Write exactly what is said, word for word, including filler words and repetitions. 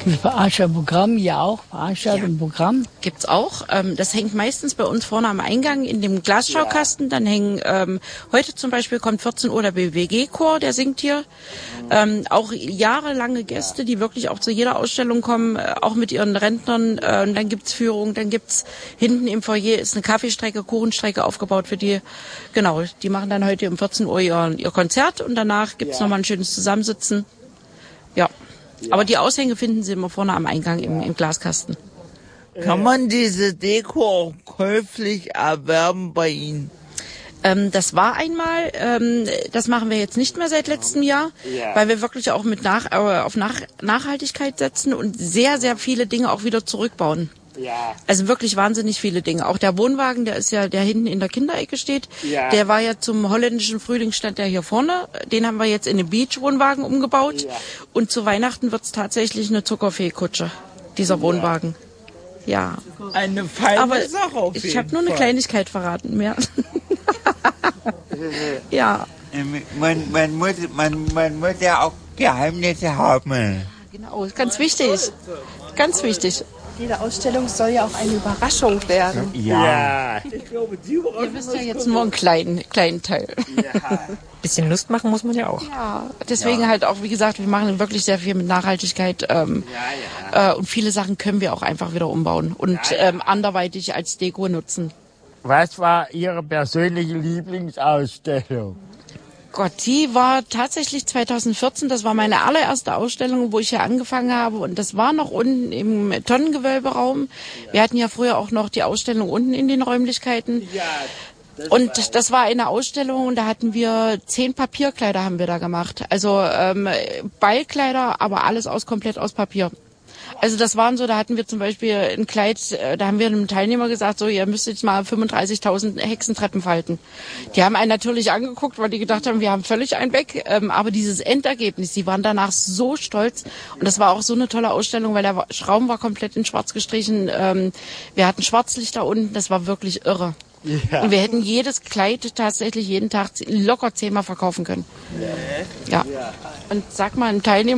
Veranstaltungsprogramm, ja auch, Veranstaltungsprogramm. Ja, gibt's auch. Ähm, das hängt meistens bei uns vorne am Eingang in dem Glasschaukasten. Dann hängen, ähm, heute zum Beispiel kommt vierzehn Uhr der B W G-Chor, der singt hier. Ähm, auch jahrelange Gäste, die wirklich auch zu jeder Ausstellung kommen, äh, auch mit ihren Rentnern. Äh, und dann gibt's Führung, dann gibt's hinten im Foyer ist eine Kaffeestrecke, Kuchenstrecke aufgebaut für die. Genau, die machen dann heute um vierzehn Uhr ihr, ihr Konzert und danach gibt's ja. nochmal ein schönes Zusammensitzen. Ja. Ja. Aber die Aushänge finden Sie immer vorne am Eingang im, im Glaskasten. Kann man diese Deko auch käuflich erwerben bei Ihnen? Ähm, das war einmal, ähm, das machen wir jetzt nicht mehr seit letztem Jahr, ja. weil wir wirklich auch mit nach, äh, auf nach, Nachhaltigkeit setzen und sehr, sehr viele Dinge auch wieder zurückbauen. Ja. Also wirklich wahnsinnig viele Dinge. Auch der Wohnwagen, der ist ja, der hinten in der Kinderecke steht, ja. der war ja zum holländischen Frühling, stand der hier vorne. Den haben wir jetzt in den Beach-Wohnwagen umgebaut. Ja. Und zu Weihnachten wird's tatsächlich eine Zuckerfee-Kutsche, dieser ja. Wohnwagen. Ja. Eine feine Aber Sache auf jeden ich habe nur eine Fall. Kleinigkeit verraten, mehr. Ja. Man, man, muss, man, man muss ja auch Geheimnisse haben. Genau, ganz wichtig. Ganz wichtig. Jede Ausstellung soll ja auch eine Überraschung werden. Ja. Ich glaube, die Überraschung Ihr wisst ja jetzt nur einen kleinen, kleinen Teil. Ja. Bisschen Lust machen muss man ja auch. Ja, deswegen ja. halt auch, wie gesagt, wir machen wirklich sehr viel mit Nachhaltigkeit. Ähm, ja, ja. Äh, und viele Sachen können wir auch einfach wieder umbauen und ja, ja. Ähm, anderweitig als Deko nutzen. Was war Ihre persönliche Lieblingsausstellung? Gott, die war tatsächlich zweitausendvierzehn, das war meine allererste Ausstellung, wo ich hier angefangen habe und das war noch unten im Tonnengewölberaum. Wir hatten ja früher auch noch die Ausstellung unten in den Räumlichkeiten. Und das war eine Ausstellung und da hatten wir zehn Papierkleider haben wir da gemacht. Also ähm, Ballkleider, aber alles aus komplett aus Papier. Also das waren so, da hatten wir zum Beispiel ein Kleid, da haben wir einem Teilnehmer gesagt, so ihr müsst jetzt mal fünfunddreißigtausend Hexentreppen falten. Die haben einen natürlich angeguckt, weil die gedacht haben, wir haben völlig einen weg. Ähm, aber dieses Endergebnis, die waren danach so stolz. Und das war auch so eine tolle Ausstellung, weil der Raum war komplett in schwarz gestrichen. Ähm, wir hatten Schwarzlichter unten, das war wirklich irre. Ja. Und wir hätten jedes Kleid tatsächlich jeden Tag locker zehnmal verkaufen können. Ja. Und sag mal, ein Teilnehmer